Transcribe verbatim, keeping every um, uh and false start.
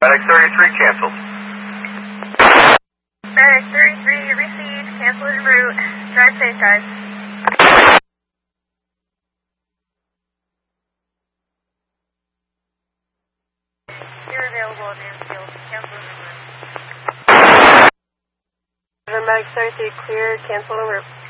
Medic thirty-three canceled. Medic thirty-three received, cancel en route. Drive safe, guys. You're available at Mansfield, cancel en route. Medic thirty-three cleared, cancel en route.